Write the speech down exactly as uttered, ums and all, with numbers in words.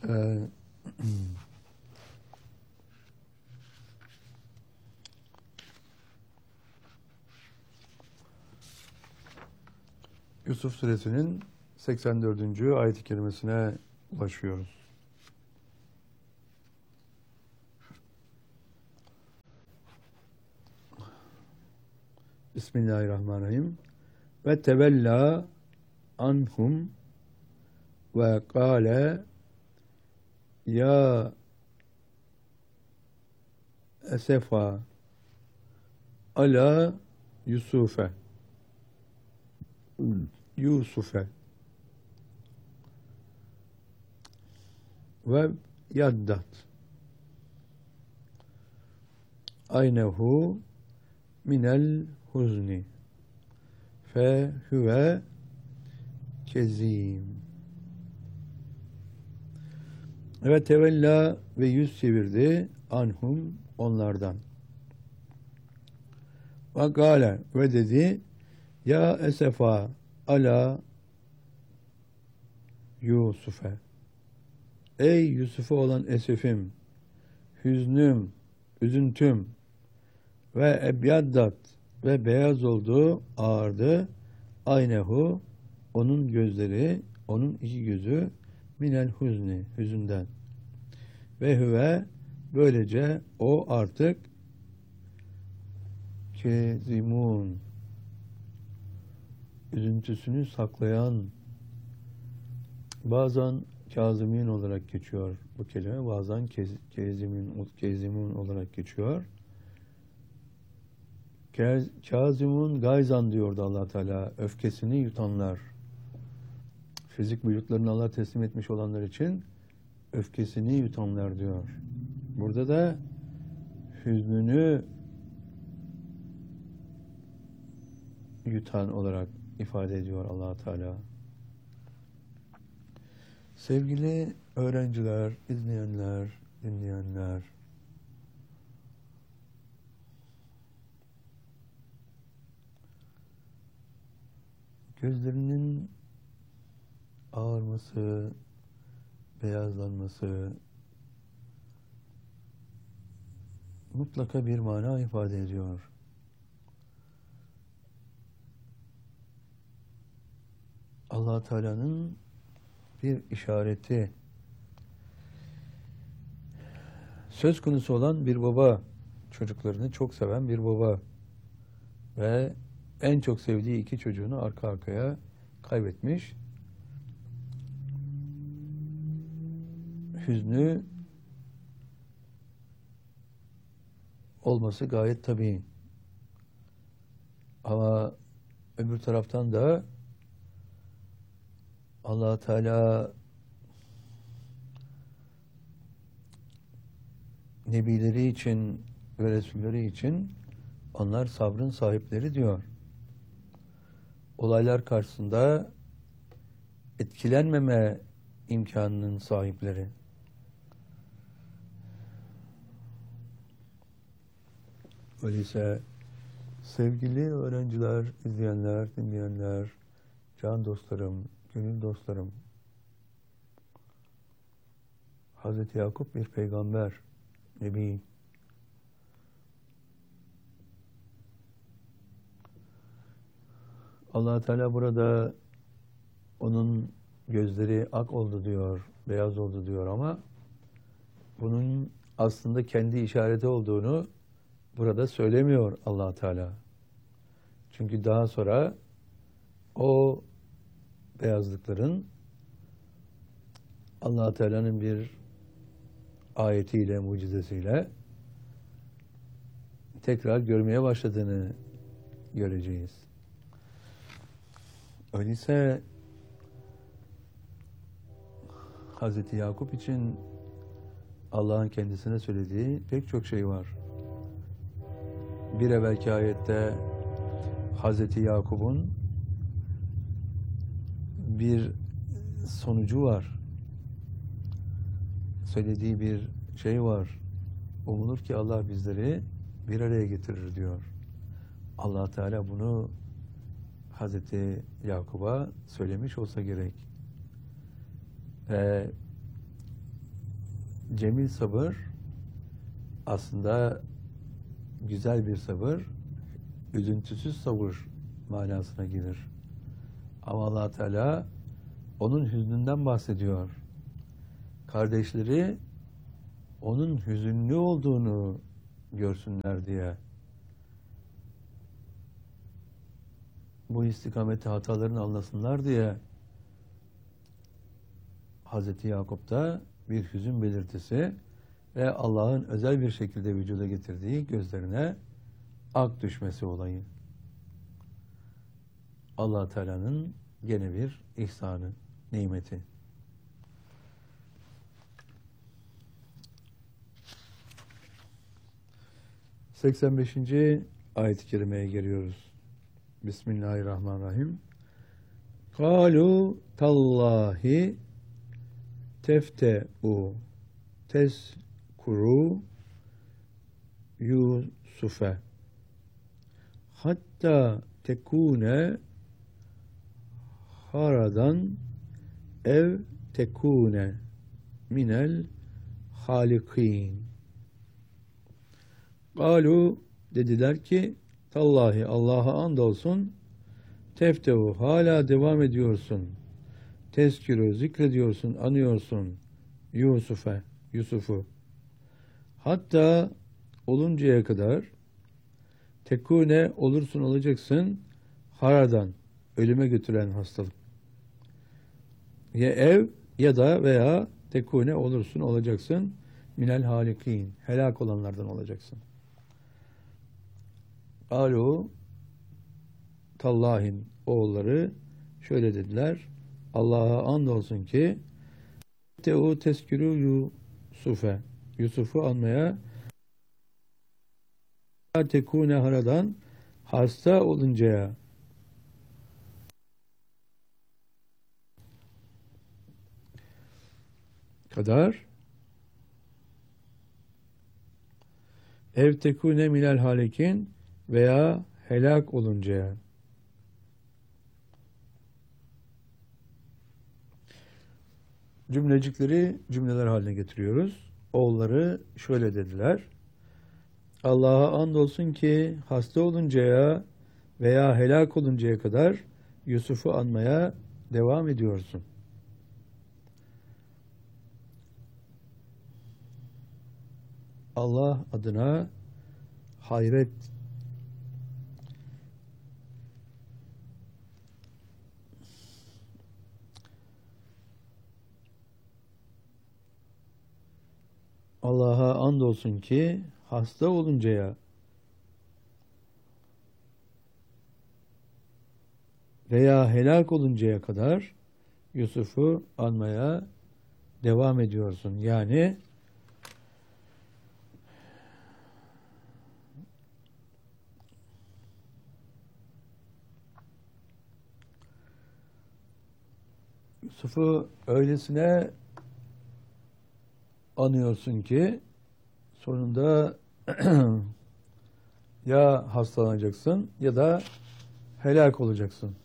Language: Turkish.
Ee, Yusuf Suresinin seksen dördüncü ayet-i kerimesine ulaşıyoruz. Bismillahirrahmanirrahim. Ve tevella anhum ve kâle ya esefa ala Yusuf'e Yusuf'e ve yaddat aynehu minel huzni fe huve kezim. Evet, tevella ve yüz çevirdi anhum onlardan. Ve gâle ve dedi ya esefa ala Yusuf'e, ey Yusuf'a olan esefim, hüznüm, üzüntüm ve ebyaddat ve beyaz oldu, ağardı aynehu, onun gözleri, onun iki gözü, minel huzni, hüzünden, ve hüve, böylece o artık kezimun, üzüntüsünü saklayan, bazen kazimin olarak geçiyor bu kelime, bazen kez, kezimin, kezimun olarak geçiyor. Kez, kazimun gayzan diyordu Allah Teala, öfkesini yutanlar. Fizik vücutlarını Allah teslim etmiş olanlar için öfkesini yutanlar diyor. Burada da hüznünü yutan olarak ifade ediyor Allah Teala. Sevgili öğrenciler, izleyenler, dinleyenler, gözlerinin ağarması, beyazlanması mutlaka bir mana ifade ediyor. Allah Teala'nın bir işareti, söz konusu olan bir baba, çocuklarını çok seven bir baba ve en çok sevdiği iki çocuğunu arka arkaya kaybetmiş. Hüznü olması gayet tabii. Ama öbür taraftan da Allah Teala nebileri için ve resulleri için onlar sabrın sahipleri diyor. Olaylar karşısında etkilenmeme imkanının sahipleri. Öyleyse sevgili öğrenciler, izleyenler, dinleyenler, can dostlarım, gönül dostlarım, Hazreti Yakup bir peygamber, nebi. Allah Teala burada onun gözleri ak oldu diyor, beyaz oldu diyor ama bunun aslında kendi işareti olduğunu burada söylemiyor Allah Teala. Çünkü daha sonra o beyazlıkların Allah Teala'nın bir ayetiyle, mucizesiyle tekrar görmeye başladığını göreceğiz. Öyleyse Hazreti Yakup için Allah'ın kendisine söylediği pek çok şey var. Bir evvelki ayette Hazreti Yakup'un bir sonucu var. Söylediği bir şey var. Umulur ki Allah bizleri bir araya getirir diyor. Allah Teala bunu Hazreti Yakup'a söylemiş olsa gerek. Ve cemil sabır aslında güzel bir sabır, üzüntüsüz sabır manasına gelir. Ama Allah Teala onun hüznünden bahsediyor. Kardeşleri onun hüzünlü olduğunu görsünler diye. Bu istikamette hatalarını anlasınlar diye Hazreti Yakup'ta bir hüzün belirtisi ve Allah'ın özel bir şekilde vücuda getirdiği gözlerine ak düşmesi olayı. Allah Teala'nın gene bir ihsanı, nimeti. seksen beşinci ayet-i kerimeye geliyoruz. Bismillahirrahmanirrahim. Kalu tallahi tefte'u tezkuru Yusuf'e hatta tekune haradan ev tekune minel halikin. Kalu dediler ki tallahi Allah'a andolsun teftehu hala devam ediyorsun. Tezkürü zikrediyorsun, anıyorsun Yusuf'e, Yusuf'u. Hatta oluncaya kadar tekune olursun olacaksın haradan ölüme götüren hastalık. Ya ev ya da veya tekune olursun olacaksın minel halikin helak olanlardan olacaksın. Alu Tallahin oğulları şöyle dediler. Allah'a andolsun ki teu teskürü Yusuf'e Yusuf'u anmaya tekune haradan hasta oluncaya kadar ev tekune minel halikin veya helak oluncaya. Cümlecikleri cümleler haline getiriyoruz. Oğulları şöyle dediler. Allah'a andolsun ki hasta oluncaya veya helak oluncaya kadar Yusuf'u anmaya devam ediyorsun. Allah adına hayret Allah'a andolsun ki hasta oluncaya veya helak oluncaya kadar Yusuf'u anmaya devam ediyorsun. Yani Yusuf'u öylesine anıyorsun ki sonunda ya hastalanacaksın ya da helak olacaksın.